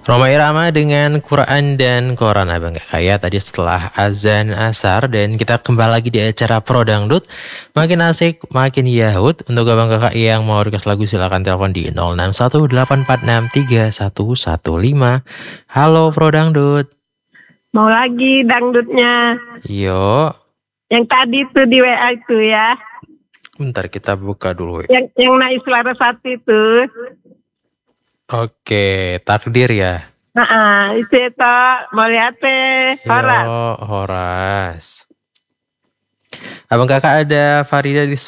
Roma Irama dengan Quran dan Koran Abang Kakak ya. Tadi setelah azan asar dan kita kembali lagi di acara Pro Dangdut. Makin asik, makin yahut. Untuk Abang Kakak yang mau request lagu silakan telepon di 0618463115. Halo Pro Dangdut. Mau lagi dangdutnya. Yo. Yang tadi tuh di WA itu ya. Bentar kita buka dulu. Yang naik suara satu itu. Oke, takdir ya. Itu mau lihat Horas. Yo, Horas. Abang Kakak ada Farida di